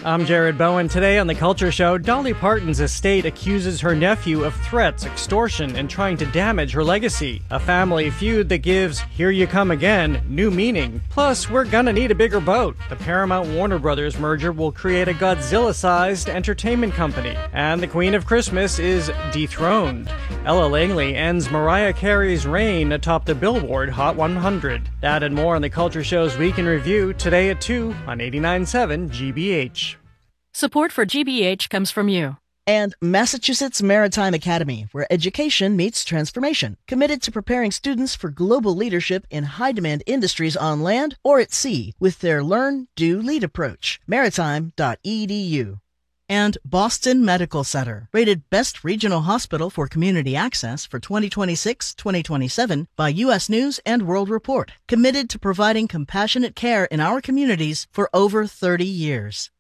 I'm Jared Bowen. Today on The Culture Show, Dolly Parton's estate accuses her nephew of threats, extortion, and trying to damage her legacy. A family feud that gives Here You Come Again new meaning. Plus, we're gonna need a bigger boat. The Paramount-Warner Brothers merger will create a Godzilla-sized entertainment company. And the Queen of Christmas is dethroned. Ella Langley ends Mariah Carey's reign atop the Billboard Hot 100. That and more on The Culture Show's Week in Review, today at 2 on 89.7 GBH. Support for GBH comes from you. And Massachusetts Maritime Academy, where education meets transformation. Committed to preparing students for global leadership in high-demand industries on land or at sea with their Learn, Do, Lead approach. Maritime.edu. And Boston Medical Center, rated Best Regional Hospital for Community Access for 2026-2027 by U.S. News and World Report. Committed to providing compassionate care in our communities for over 30 years.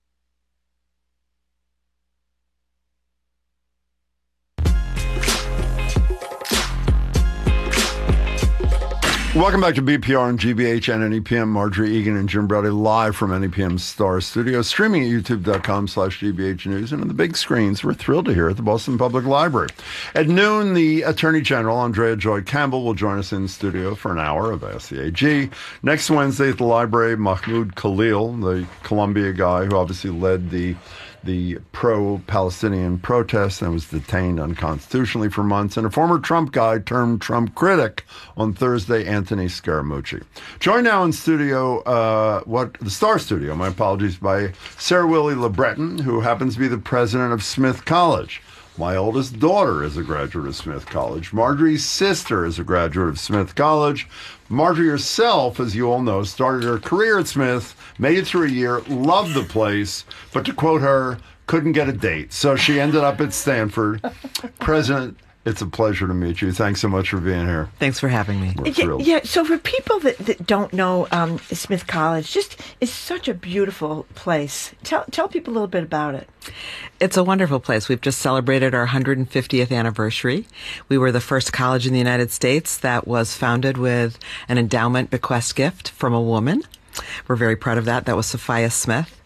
Welcome back to BPR and GBH and NEPM. Marjorie Egan and Jim Brody live from NEPM's Star Studio, streaming at youtube.com/GBH News. And on the big screens, we're thrilled to hear at the Boston Public Library. At noon, the Attorney General, Andrea Joy Campbell, will join us in the studio for an hour of Ask the AG. Next Wednesday at the library, Mahmoud Khalil, the Columbia guy who obviously led the pro-Palestinian protests and was detained unconstitutionally for months, and a former Trump guy turned Trump critic on Thursday, Anthony Scaramucci. Joined now in studio, the Star Studio, my apologies, by Sarah Willie LeBreton, who happens to be the president of Smith College. My oldest daughter is a graduate of Smith College. Marjorie's sister is a graduate of Smith College. Marjorie herself, as you all know, started her career at Smith, made it through a year, loved the place, but to quote her, couldn't get a date. So she ended up at Stanford. President, it's a pleasure to meet you. Thanks so much for being here. Thanks for having me. We're thrilled. Yeah, so for people that don't know Smith College, it's such a beautiful place. Tell people a little bit about it. It's a wonderful place. We've just celebrated our 150th anniversary. We were the first college in the United States that was founded with an endowment bequest gift from a woman. We're very proud of that. That was Sophia Smith.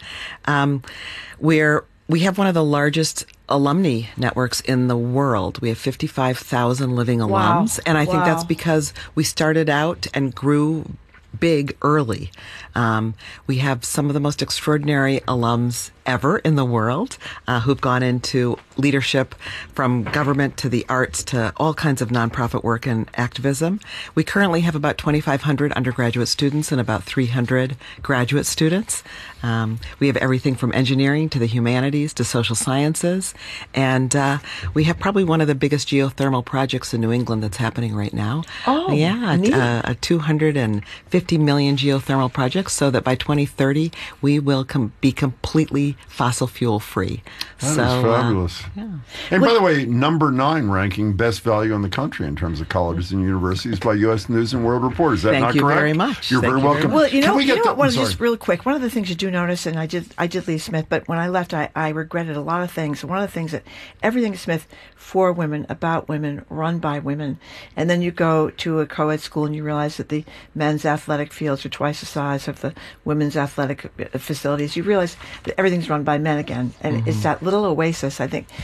We have one of the largest alumni networks in the world. We have 55,000 living alums. And I think that's because we started out and grew big early. We have some of the most extraordinary alums ever in the world who've gone into leadership, from government to the arts to all kinds of nonprofit work and activism. We currently have about 2,500 undergraduate students and about 300 graduate students. We have everything from engineering to the humanities to social sciences. And we have probably one of the biggest geothermal projects in New England that's happening right now. Oh, yeah, a 250 million geothermal project, so that by 2030 we will be completely fossil fuel free. That is fabulous. Yeah. And by the way, number 9 ranking best value in the country in terms of colleges and universities by U.S. News and World Report. Is that not correct? Thank you very much. You're very welcome. Well, just real quick, one of the things you do notice, and I did leave Smith, but when I left, I regretted a lot of things. One of the things that everything Smith for women, about women, run by women, and then you go to a co-ed school and you realize that the men's athletic fields are twice the size of the women's athletic facilities. You realize that everything's run by men again, and it's that little oasis, I think,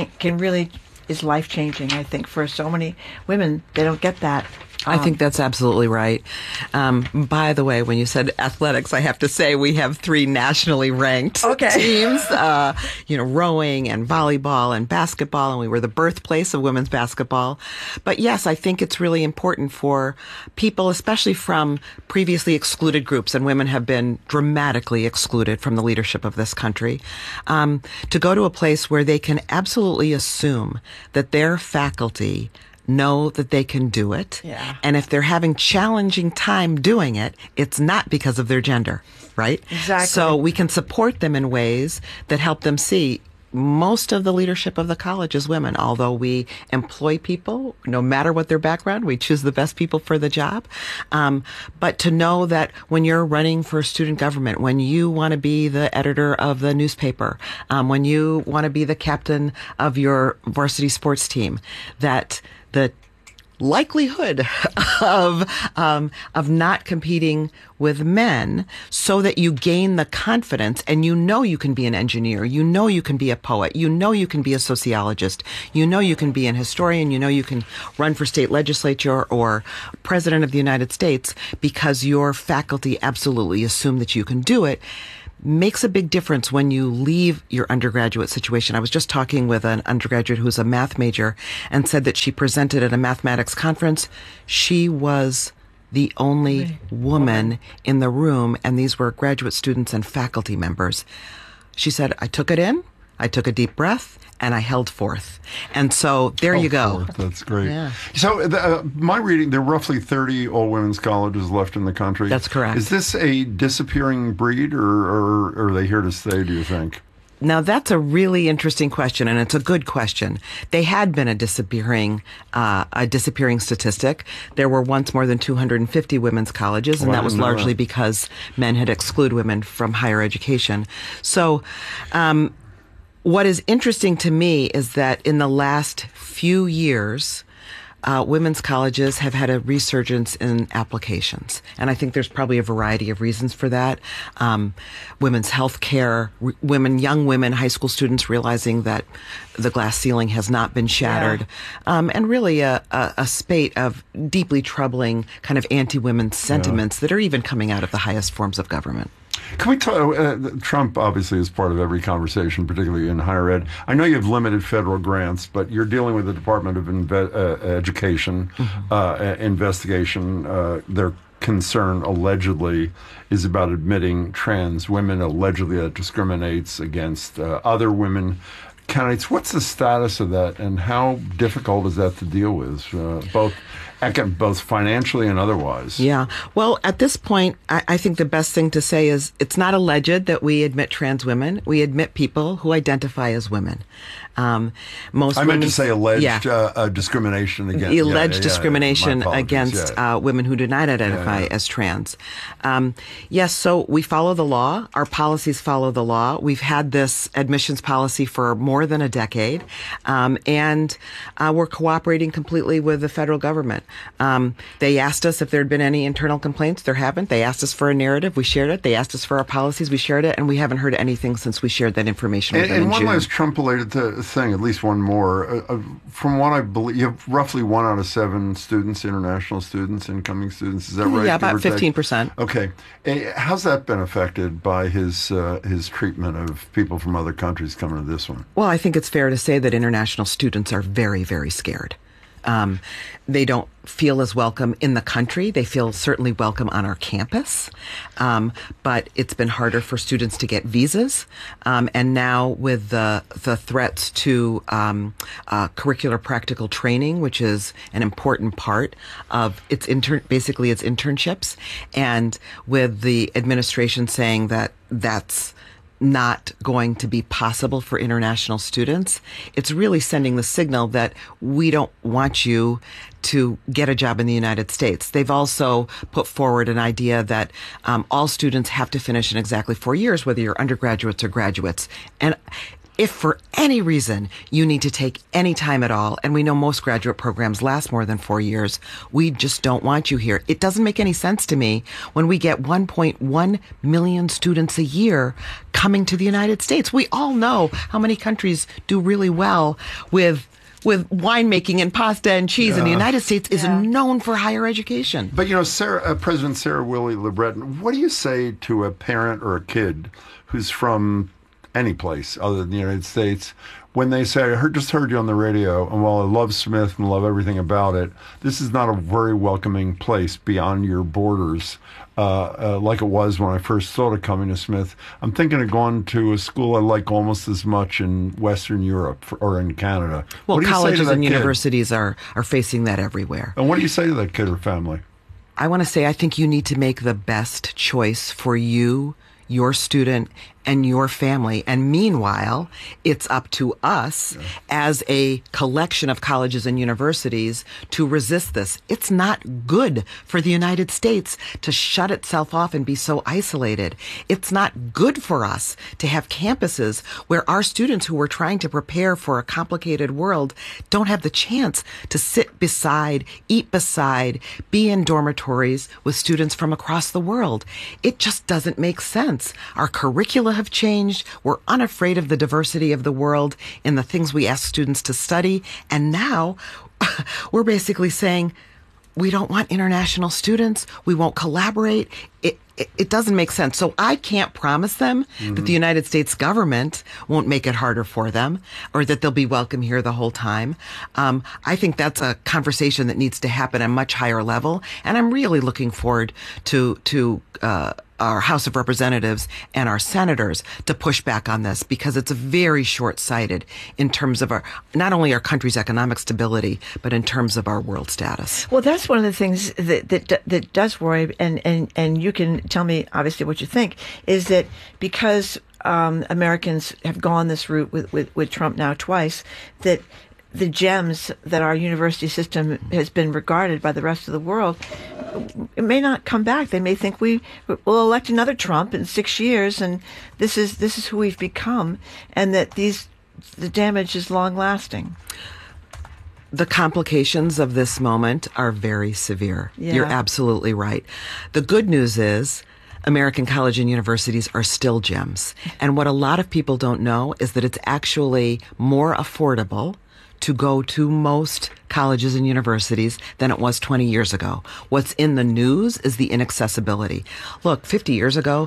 is life-changing, I think, for so many women. They don't get that. I think that's absolutely right. By the way, when you said athletics, I have to say we have 3 nationally ranked teams, rowing and volleyball and basketball, and we were the birthplace of women's basketball. But yes, I think it's really important for people, especially from previously excluded groups, and women have been dramatically excluded from the leadership of this country, to go to a place where they can absolutely assume that their faculty know that they can do it. Yeah. And if they're having challenging time doing it, it's not because of their gender, right? Exactly. So we can support them in ways that help them see most of the leadership of the college is women, although we employ people, no matter what their background, we choose the best people for the job. But to know that when you're running for student government, when you want to be the editor of the newspaper, when you want to be the captain of your varsity sports team, that the likelihood of not competing with men, so that you gain the confidence, and you know you can be an engineer, you know you can be a poet, you know you can be a sociologist, you know you can be an historian, you know you can run for state legislature or president of the United States, because your faculty absolutely assume that you can do it. Makes a big difference when you leave your undergraduate situation. I was just talking with an undergraduate who's a math major and said that she presented at a mathematics conference. She was the only woman in the room, and these were graduate students and faculty members. She said, I took it in, I took a deep breath, and I held forth. And so there you go. That's great. Yeah. So my reading, there are roughly 30 all-women's colleges left in the country. That's correct. Is this a disappearing breed, or are they here to stay, do you think? Now, that's a really interesting question, and it's a good question. They had been a disappearing statistic. There were once more than 250 women's colleges, and that was largely because men had excluded women from higher education. So, what is interesting to me is that in the last few years, women's colleges have had a resurgence in applications. And I think there's probably a variety of reasons for that. Women's health care, young women, high school students realizing that the glass ceiling has not been shattered. And really a spate of deeply troubling kind of anti-women sentiments that are even coming out of the highest forms of government. Can we talk? Trump obviously is part of every conversation, particularly in higher ed. I know you have limited federal grants, but you're dealing with the Department of Education investigation. Their concern allegedly is about admitting trans women, allegedly that discriminates against other women candidates. What's the status of that, and how difficult is that to deal with, both financially and otherwise? Yeah. Well, at this point, I think the best thing to say is it's not alleged that we admit trans women. We admit people who identify as women. I meant to say alleged discrimination against discrimination against women who do not identify as trans. Yes, so we follow the law. Our policies follow the law. We've had this admissions policy for more than a decade, and we're cooperating completely with the federal government. They asked us if there had been any internal complaints. There haven't. They asked us for a narrative. We shared it. They asked us for our policies. We shared it, and we haven't heard anything since we shared that information with them in June. And one last Trump-related thing, at least one more. From what I believe, you have roughly 1 out of 7 students, international students, incoming students. Is that right? Yeah, about 15%. Okay. How's that been affected by his treatment of people from other countries coming to this one? Well, I think it's fair to say that international students are very, very scared. They don't feel as welcome in the country. They feel certainly welcome on our campus. But it's been harder for students to get visas. And now with the threats to curricular practical training, which is an important part of its internships, and with the administration saying that that's not going to be possible for international students, it's really sending the signal that we don't want you to get a job in the United States. They've also put forward an idea that all students have to finish in exactly 4 years, whether you're undergraduates or graduates. And if for any reason you need to take any time at all, and we know most graduate programs last more than 4 years, we just don't want you here. It doesn't make any sense to me when we get 1.1 million students a year coming to the United States. We all know how many countries do really well with winemaking and pasta and cheese, and the United States is known for higher education. But, President Sarah Willie LeBreton, what do you say to a parent or a kid who's from any place other than the United States when they say, I just heard you on the radio, and while I love Smith and love everything about it, this is not a very welcoming place beyond your borders, like it was when I first thought of coming to Smith. I'm thinking of going to a school I like almost as much in Western Europe or in Canada. Well, colleges and universities are facing that everywhere. And what do you say to that kid or family? I want to say I think you need to make the best choice for you, your student, and your family. And meanwhile, it's up to us as a collection of colleges and universities to resist this. It's not good for the United States to shut itself off and be so isolated. It's not good for us to have campuses where our students who are trying to prepare for a complicated world don't have the chance to sit beside, eat beside, be in dormitories with students from across the world. It just doesn't make sense. Our curricula have changed. We're unafraid of the diversity of the world in the things we ask students to study. And now we're basically saying, we don't want international students. We won't collaborate. It doesn't make sense. So I can't promise them that the United States government won't make it harder for them or that they'll be welcome here the whole time. I think that's a conversation that needs to happen at a much higher level. And I'm really looking forward to our House of Representatives and our senators to push back on this, because it's very short-sighted in terms of not only our country's economic stability, but in terms of our world status. Well, that's one of the things that does worry, and you can tell me obviously what you think, is that because Americans have gone this route with Trump now twice, that the gems that our university system has been regarded by the rest of the world, it may not come back. They may think we'll elect another Trump in 6 years, and this is who we've become, and that the damage is long lasting. The complications of this moment are very severe. Yeah. You're absolutely right. The good news is American college and universities are still gems. And what a lot of people don't know is that it's actually more affordable to go to most colleges and universities than it was 20 years ago. What's in the news is the inaccessibility. Look, 50 years ago,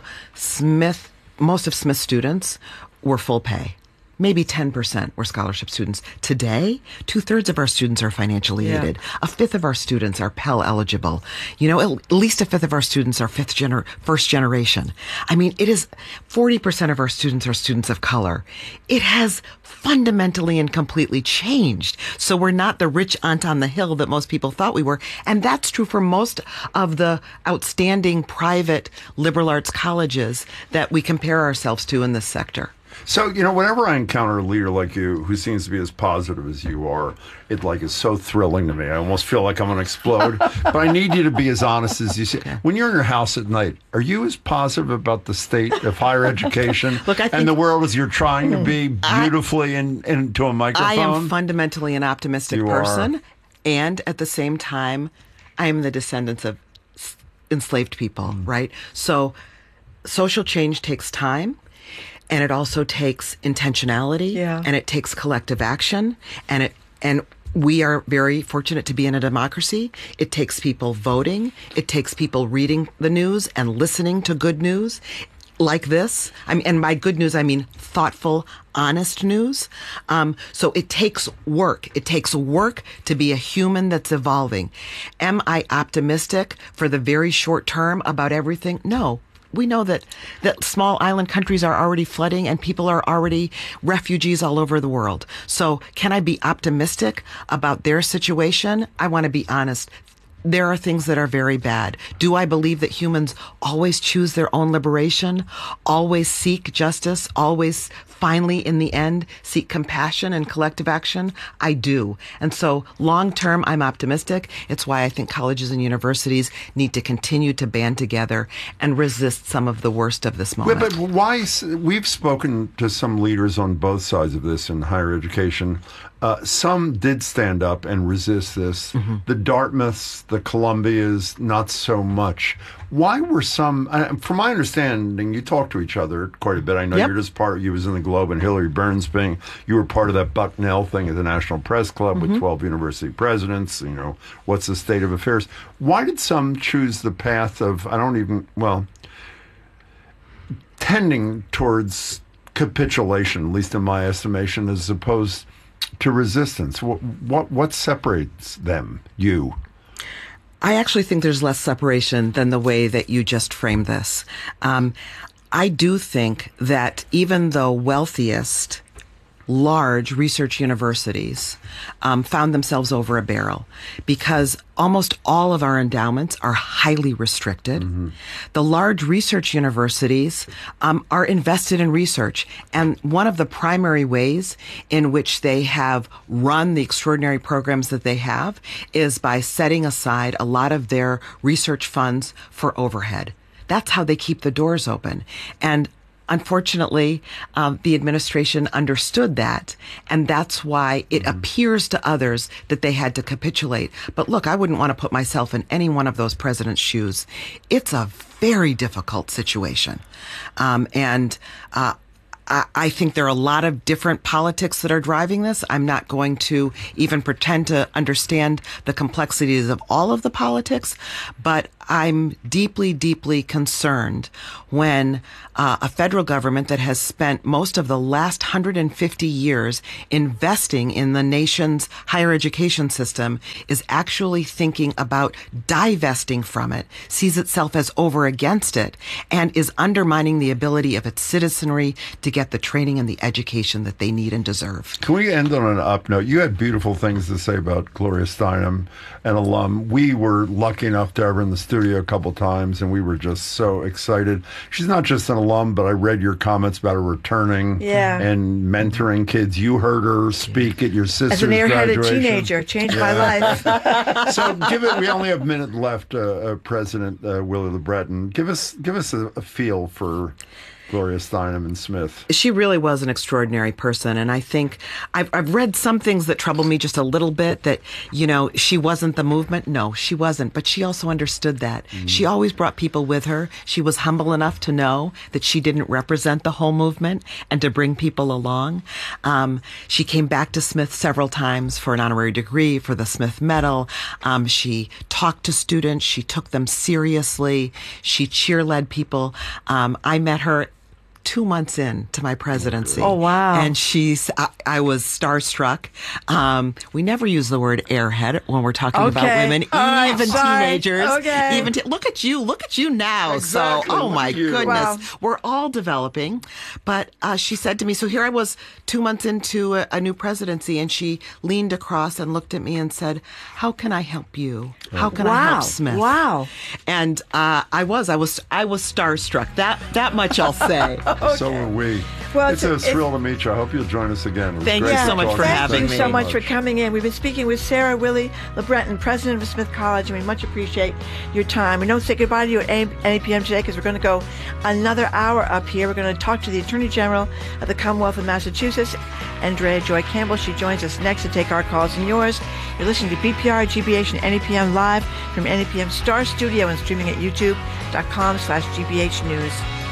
most of Smith students were full pay. Maybe 10% were scholarship students. Today, 2/3 of our students are financially aided. 1/5 of our students are Pell eligible. You know, at least 1/5 of our students are first generation. I mean, it is 40% of our students are students of color. It has fundamentally and completely changed. So we're not the rich aunt on the hill that most people thought we were. And that's true for most of the outstanding private liberal arts colleges that we compare ourselves to in this sector. So, you know, whenever I encounter a leader like you who seems to be as positive as you are, it is so thrilling to me. I almost feel like I'm going to explode. But I need you to be as honest as you say. When you're in your house at night, are you as positive about the state of higher education and the world as you're trying to be beautifully into a microphone? I am fundamentally an optimistic person. And at the same time, I am the descendants of enslaved people, right? So social change takes time. And it also takes intentionality, and it takes collective action, and we are very fortunate to be in a democracy. It takes people voting. It takes people reading the news and listening to good news like this. And by good news, I mean thoughtful, honest news. So it takes work. It takes work to be a human that's evolving. Am I optimistic for the very short term about everything? No. We know that small island countries are already flooding and people are already refugees all over the world. So can I be optimistic about their situation? I want to be honest. There are things that are very bad. Do I believe that humans always choose their own liberation, always seek justice, always finally, in the end, seek compassion and collective action? I do. And so long term, I'm optimistic. It's why I think colleges and universities need to continue to band together and resist some of the worst of this moment. But why? We've spoken to some leaders on both sides of this in higher education. Some did stand up and resist this. Mm-hmm. The Dartmouths, the Columbias, not so much. Why were some, from my understanding, you talk to each other quite a bit. I know you're just you was in the Globe and Hillary Burns thing. You were part of that Bucknell thing at the National Press Club with 12 university presidents. You know, what's the state of affairs? Why did some choose the path of, tending towards capitulation, at least in my estimation, as opposed to resistance? What separates them, you? I actually think there's less separation than the way that you just framed this. I do think that even the wealthiest large research universities found themselves over a barrel because almost all of our endowments are highly restricted. Mm-hmm. The large research universities are invested in research. And one of the primary ways in which they have run the extraordinary programs that they have is by setting aside a lot of their research funds for overhead. That's how they keep the doors open. And unfortunately, the administration understood that, and that's why it appears to others that they had to capitulate. But look, I wouldn't want to put myself in any one of those presidents' shoes. It's a very difficult situation. I think there are a lot of different politics that are driving this. I'm not going to even pretend to understand the complexities of all of the politics, but I'm deeply, deeply concerned when a federal government that has spent most of the last 150 years investing in the nation's higher education system is actually thinking about divesting from it, sees itself as over against it, and is undermining the ability of its citizenry to get the training and the education that they need and deserve. Can we end on an up note? You had beautiful things to say about Gloria Steinem, an alum. We were lucky enough to have her in the studio a couple times, and we were just so excited. She's not just an alum, but I read your comments about her returning and mentoring kids. You heard her speak at your sister's graduation. As an airheaded teenager, changed my life. So we only have a minute left, President Willie LeBreton. Give us a feel for Gloria Steinem and Smith. She really was an extraordinary person. And I think I've read some things that trouble me just a little bit, that, she wasn't the movement. No, she wasn't. But she also understood that. She always brought people with her. She was humble enough to know that she didn't represent the whole movement and to bring people along. She came back to Smith several times for an honorary degree, for the Smith Medal. She talked to students. She took them seriously. She cheer-led people. I met her 2 months into my presidency. Oh, wow. And I was starstruck. We never use the word airhead when we're talking about women, even teenagers. Okay. Look at you now. Exactly. So, oh my goodness. Wow. We're all developing. But she said to me, so here I was 2 months into a new presidency, and she leaned across and looked at me and said, how can I help you? How can I help Smith? Wow. And I was starstruck. That much I'll say. Okay. So are we. Well, it's a thrill to meet you. I hope you'll join us again. Thank you so much for having me. Thank you so much for coming in. We've been speaking with Sarah Willie LeBreton, president of Smith College, and we much appreciate your time. We don't say goodbye to you at any PM today because we're going to go another hour up here. We're going to talk to the Attorney General of the Commonwealth of Massachusetts, Andrea Joy Campbell. She joins us next to take our calls and yours. You're listening to BPR, GBH, and NEPM live from NEPM Star Studio and streaming at youtube.com/GBH News.